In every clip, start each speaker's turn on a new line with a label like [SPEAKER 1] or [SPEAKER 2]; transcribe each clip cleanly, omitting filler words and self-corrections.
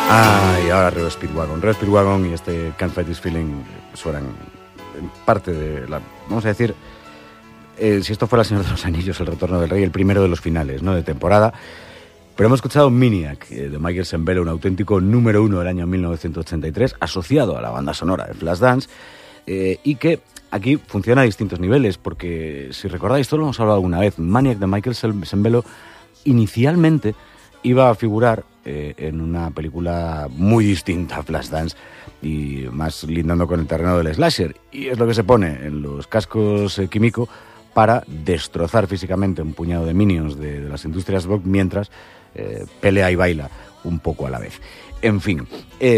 [SPEAKER 1] Y ahora Reo Speedwagon y este Can't Fight This Feeling suenan en parte de la... Vamos a decir, si esto fuera El Señor de los Anillos, El Retorno del Rey, el primero de los finales, ¿no?, de temporada. Pero hemos escuchado Maniac, de Michael Sembello, un auténtico número 1 del año 1983, asociado a la banda sonora de Flashdance, y que aquí funciona a distintos niveles, porque si recordáis, esto lo hemos hablado alguna vez, Maniac de Michael Sembello inicialmente iba a figurar en una película muy distinta a Flashdance y más lindando con el terreno del slasher, y es lo que se pone en los cascos Kimiko para destrozar físicamente un puñado de minions de las industrias Vogue mientras pelea y baila un poco a la vez. En fin,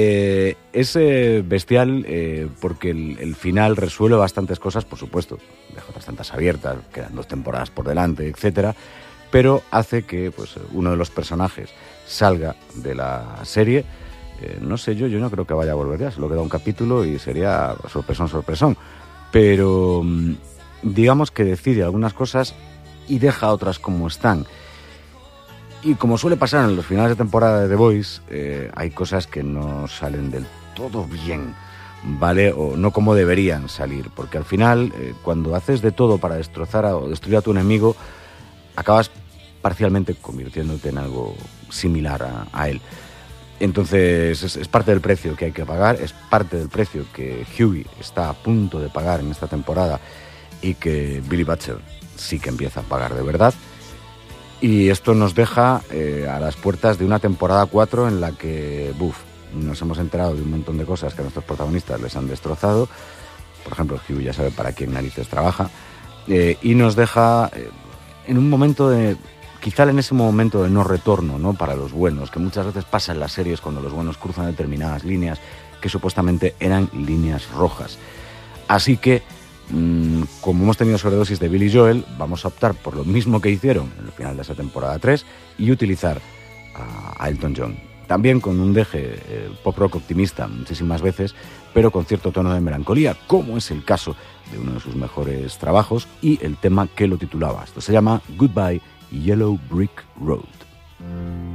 [SPEAKER 1] es bestial porque el final resuelve bastantes cosas, por supuesto, deja otras tantas abiertas, quedan 2 temporadas por delante, etcétera, pero hace que pues uno de los personajes salga de la serie. No sé, yo no creo que vaya a volver ya, solo queda un capítulo y sería sorpresón, pero digamos que decide algunas cosas y deja otras como están. Y como suele pasar en los finales de temporada de The Voice, hay cosas que no salen del todo bien, ¿vale? O no como deberían salir, porque al final, cuando haces de todo para destrozar o destruir a tu enemigo, acabas parcialmente convirtiéndote en algo similar a él. Entonces es parte del precio que hay que pagar, es parte del precio que Hughie está a punto de pagar en esta temporada y que Billy Butcher sí que empieza a pagar de verdad. Y esto nos deja a las puertas de una temporada 4 en la que, nos hemos enterado de un montón de cosas que a nuestros protagonistas les han destrozado. Por ejemplo, Hughie ya sabe para quién narices trabaja. Y nos deja en un momento quizá en ese momento de no retorno, ¿no?, para los buenos, que muchas veces pasa en las series cuando los buenos cruzan determinadas líneas que supuestamente eran líneas rojas. Así que, como hemos tenido sobredosis de Billy Joel, vamos a optar por lo mismo que hicieron en el final de esa temporada 3 y utilizar a Elton John. También con un deje pop rock optimista muchísimas veces, pero con cierto tono de melancolía, como es el caso de uno de sus mejores trabajos y el tema que lo titulaba. Esto se llama Goodbye Yellow Brick Road.